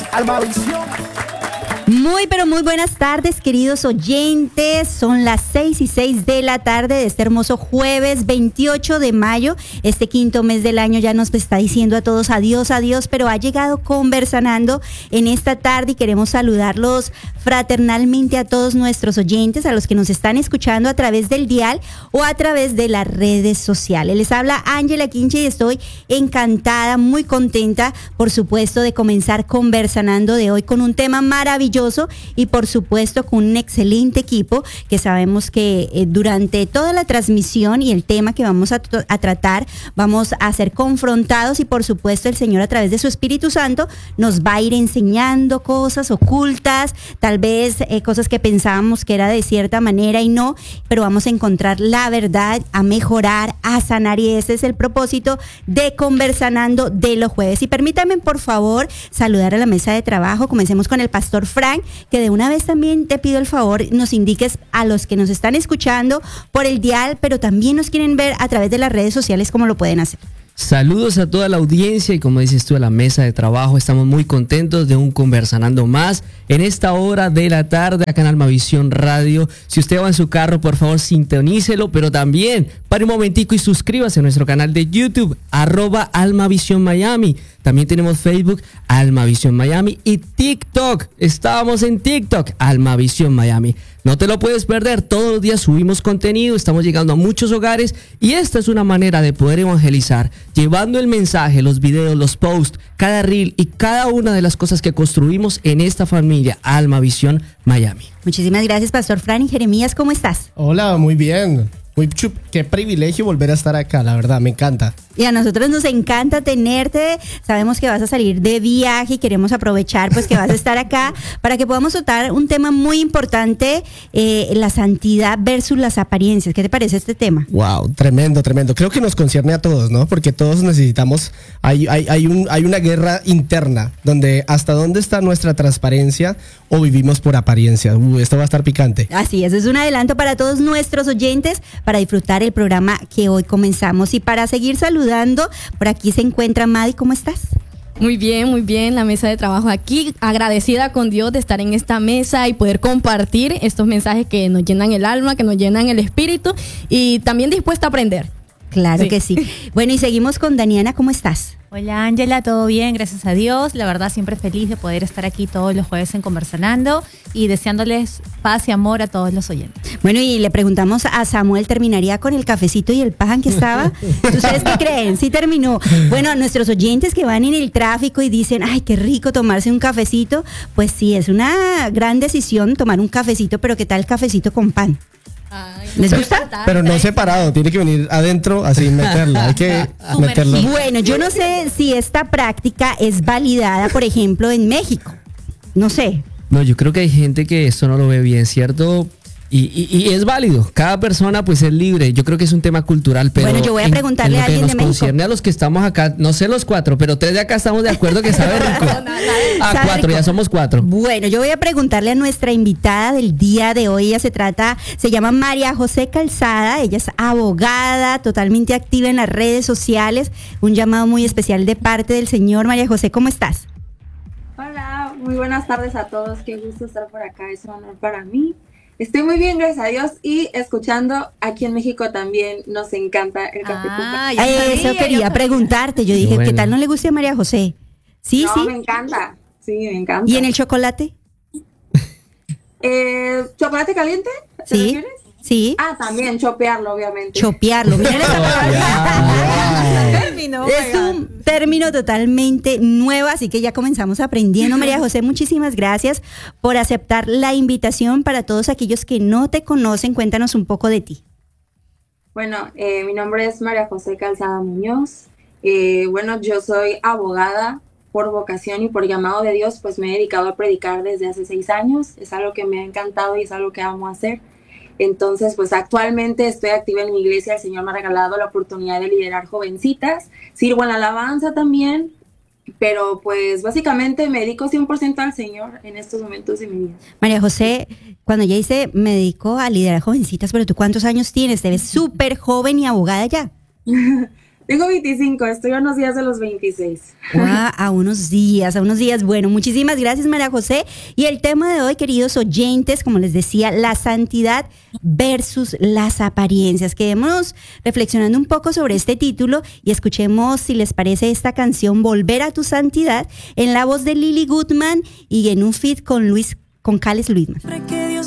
Almavisión. Muy, pero muy buenas tardes, queridos oyentes. Son las 6:06 de la tarde de este hermoso jueves 28 de mayo. Este quinto mes del año ya nos está diciendo a todos adiós, adiós, pero ha llegado Conversanando en esta tarde y queremos saludarlos fraternalmente a todos nuestros oyentes, a los que nos están escuchando a través del dial o a través de las redes sociales. Les habla Ángela Quinche y estoy encantada, muy contenta, por supuesto, de comenzar Conversanando de hoy con un tema maravilloso y por supuesto con un excelente equipo que sabemos que durante toda la transmisión y el tema que vamos a tratar vamos a ser confrontados y por supuesto el Señor a través de su Espíritu Santo nos va a ir enseñando cosas ocultas, tal vez cosas que pensábamos que era de cierta manera y no, pero vamos a encontrar la verdad, a mejorar, a sanar y ese es el propósito de Conversanando de los jueves. Y permítanme por favor saludar a la mesa de trabajo. Comencemos con el pastor Frank, que de una vez también te pido el favor, nos indiques a los que nos están escuchando por el dial, pero también nos quieren ver a través de las redes sociales, cómo lo pueden hacer. Saludos a toda la audiencia y como dices tú, a la mesa de trabajo. Estamos muy contentos de un Conversanando más en esta hora de la tarde acá en Almavisión Radio. Si usted va en su carro, por favor, sintonícelo, pero también pare un momentico y suscríbase a nuestro canal de YouTube, @Almavisión Miami. También tenemos Facebook, Almavisión Miami, y TikTok. Estábamos en TikTok, Almavisión Miami. No te lo puedes perder, todos los días subimos contenido, estamos llegando a muchos hogares y esta es una manera de poder evangelizar, llevando el mensaje, los videos, los posts, cada reel y cada una de las cosas que construimos en esta familia, Almavisión Miami. Muchísimas gracias, Pastor Fran. Y Jeremías, ¿cómo estás? Hola, muy bien. Qué privilegio volver a estar acá, la verdad, me encanta. Y a nosotros nos encanta tenerte. Sabemos que vas a salir de viaje y queremos aprovechar pues que vas a estar acá para que podamos tratar un tema muy importante, la santidad versus las apariencias. ¿Qué te parece este tema? Wow, tremendo, tremendo. Creo que nos concierne a todos, ¿no? Porque todos necesitamos, hay una guerra interna donde hasta dónde está nuestra transparencia o vivimos por apariencia. Esto va a estar picante. Así es un adelanto para todos nuestros oyentes para disfrutar el programa que hoy comenzamos y para seguir saludando. Por aquí se encuentra Madi, ¿cómo estás? Muy bien, la mesa de trabajo aquí, agradecida con Dios de estar en esta mesa y poder compartir estos mensajes que nos llenan el alma, que nos llenan el espíritu y también dispuesta a aprender. Claro que sí. Bueno, y seguimos con Daniana, ¿cómo estás? Hola Ángela, todo bien, gracias a Dios. La verdad siempre feliz de poder estar aquí todos los jueves en Conversanando y deseándoles paz y amor a todos los oyentes. Bueno, y le preguntamos a Samuel, ¿terminaría con el cafecito y el pan que estaba? ¿Ustedes qué creen? Sí terminó. Bueno, a nuestros oyentes que van en el tráfico y dicen, ay, qué rico tomarse un cafecito, pues sí, es una gran decisión tomar un cafecito, pero ¿qué tal el cafecito con pan? Ay, ¿Les gusta? Pero no separado, tiene que venir adentro, así meterla. Hay que meterlo. Bueno, yo no sé si esta práctica es validada, por ejemplo, en México. No sé. No, yo creo que hay gente que esto no lo ve bien, ¿cierto? Y es válido, cada persona pues es libre, yo creo que es un tema cultural, pero bueno, yo voy a preguntarle a alguien de México. Nos concierne a los que estamos acá, no sé los 4, pero 3 de acá estamos de acuerdo que sabe rico. Sabe 4, rico. ya somos 4. Bueno, yo voy a preguntarle a nuestra invitada del día de hoy, se llama María José Calzada, ella es abogada, totalmente activa en las redes sociales, un llamado muy especial de parte del Señor. María José, ¿cómo estás? Hola, muy buenas tardes a todos, qué gusto estar por acá, es un honor para mí. Estoy muy bien, gracias a Dios, y escuchando aquí en México también nos encanta el café con Eso quería preguntarte, yo dije, bueno. ¿qué tal no le gusta a María José? Sí, no, sí. me encanta, sí, me encanta. ¿Y en el chocolate? ¿Chocolate caliente? ¿Te Sí, refieres? sí. Ah, también, chopearlo, obviamente. Chopearlo, miren esa palabra. Término, Es un término totalmente nuevo, así que ya comenzamos aprendiendo. María José, muchísimas gracias por aceptar la invitación. Para todos aquellos que no te conocen, cuéntanos un poco de ti. Bueno, mi nombre es María José Calzada Muñoz. Bueno, yo soy abogada por vocación y por llamado de Dios, pues me he dedicado a predicar desde hace 6 años. Es algo que me ha encantado y es algo que amo hacer. Entonces, pues actualmente estoy activa en mi iglesia. El Señor me ha regalado la oportunidad de liderar jovencitas. Sirvo en la alabanza también. Pero pues básicamente me dedico 100% al Señor en estos momentos de mi vida. María José, cuando ella dice me dedico a liderar jovencitas, pero ¿tú cuántos años tienes? Te ves súper joven y abogada ya. Tengo 25, estoy a unos días de los 26. A unos días. Bueno, muchísimas gracias, María José. Y el tema de hoy, queridos oyentes, como les decía, la santidad versus las apariencias. Quedémonos reflexionando un poco sobre este título y escuchemos, si les parece, esta canción Volver a tu Santidad en la voz de Lily Goodman y en un feat con Cales Luisman.